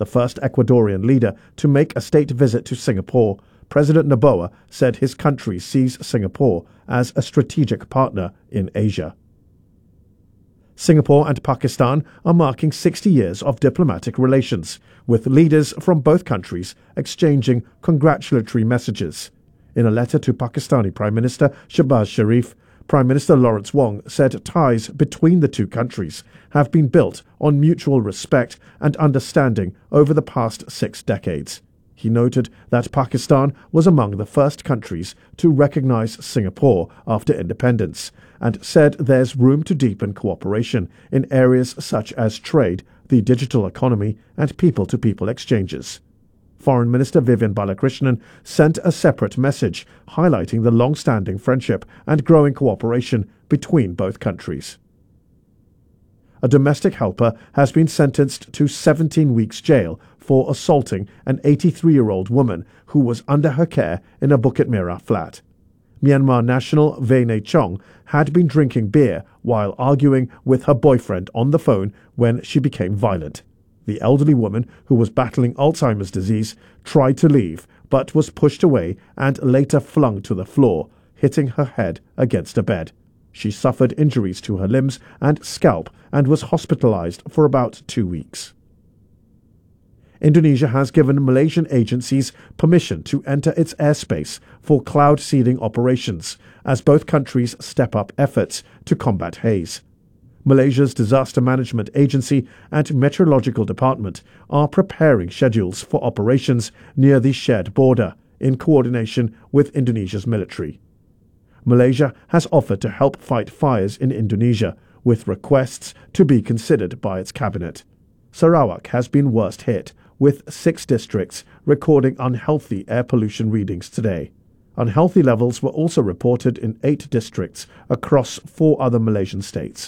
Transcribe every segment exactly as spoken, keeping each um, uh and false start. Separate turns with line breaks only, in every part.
The first Ecuadorian leader to make a state visit to Singapore, President Noboa said his country sees Singapore as a strategic partner in Asia. Singapore and Pakistan are marking sixty years of diplomatic relations, with leaders from both countries exchanging congratulatory messages. In a letter to Pakistani Prime Minister Shehbaz Sharif, Prime Minister Lawrence Wong said ties between the two countries have been built on mutual respect and understanding over the past six decades. He noted that Pakistan was among the first countries to recognize Singapore after independence, and said there's room to deepen cooperation in areas such as trade, the digital economy, and people-to-people exchanges. Foreign Minister Vivian Balakrishnan sent a separate message highlighting the long-standing friendship and growing cooperation between both countries. A domestic helper has been sentenced to seventeen weeks jail for assaulting an eighty-three-year-old woman who was under her care in a Bukit Merah flat. Myanmar national Vene Chong had been drinking beer while arguing with her boyfriend on the phone when she became violent. The elderly woman, who was battling Alzheimer's disease, tried to leave but was pushed away and later flung to the floor, hitting her head against a bed. She suffered injuries to her limbs and scalp and was hospitalized for about two weeks. Indonesia has given Malaysian agencies permission to enter its airspace for cloud seeding operations as both countries step up efforts to combat haze. Malaysia's Disaster Management Agency and Meteorological Department are preparing schedules for operations near the shared border in coordination with Indonesia's military. Malaysia has offered to help fight fires in Indonesia, with requests to be considered by its cabinet. Sarawak has been worst hit, with six districts recording unhealthy air pollution readings today. Unhealthy levels were also reported in eight districts across four other Malaysian states.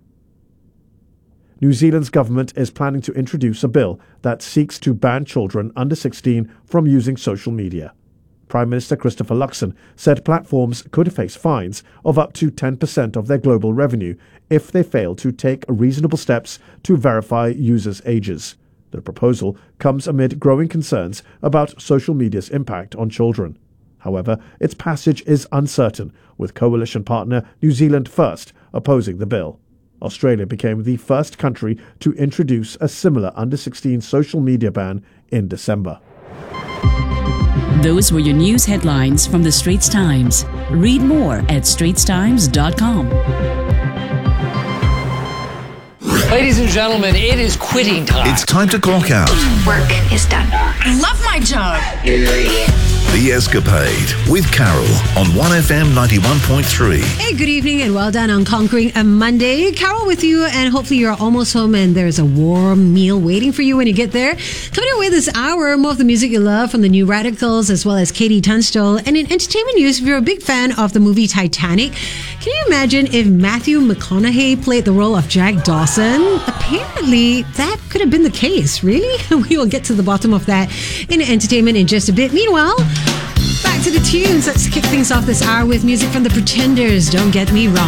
New Zealand's government is planning to introduce a bill that seeks to ban children under sixteen from using social media. Prime Minister Christopher Luxon said platforms could face fines of up to ten percent of their global revenue if they fail to take reasonable steps to verify users' ages. The proposal comes amid growing concerns about social media's impact on children. However, its passage is uncertain, with coalition partner New Zealand First opposing the bill. Australia became the first country to introduce a similar under sixteen social media ban in December.
Those were your news headlines from the Straits Times. Read more at straits times dot com.
Ladies and gentlemen, it is quitting time.
It's time to clock out.
Work is done.
I love my job.
The Escapade with Carol on one F M ninety-one point three.
Hey, good evening and well done on conquering a Monday. Carol with you, and hopefully you're almost home and there's a warm meal waiting for you when you get there. Coming your way this hour, more of the music you love from the New Radicals as well as Katie Tunstall. And in entertainment news, if you're a big fan of the movie Titanic, can you imagine if Matthew McConaughey played the role of Jack Dawson? Apparently, that could have been the case. Really? We will get to the bottom of that in entertainment in just a bit. Meanwhile, back to the tunes. Let's kick things off this hour with music from the Pretenders. Don't get me wrong.